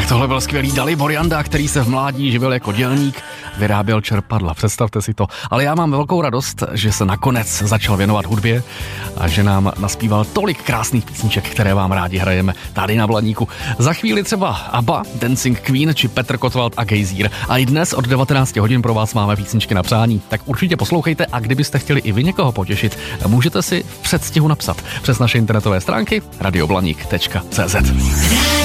Tohle byl skvělý Dalibor Janda, který se v mládí živil jako dělník, vyráběl čerpadla, představte si to. Ale já mám velkou radost, že se nakonec začal věnovat hudbě a že nám naspíval tolik krásných písniček, které vám rádi hrajeme tady na Blaníku. Za chvíli třeba ABBA, Dancing Queen či Petr Kotwald a Gejzír. A i dnes od 19 hodin pro vás máme písničky na přání. Tak určitě poslouchejte a kdybyste chtěli i vy někoho potěšit, můžete si v předstihu napsat přes naše internetové stránky radioblanik.cz.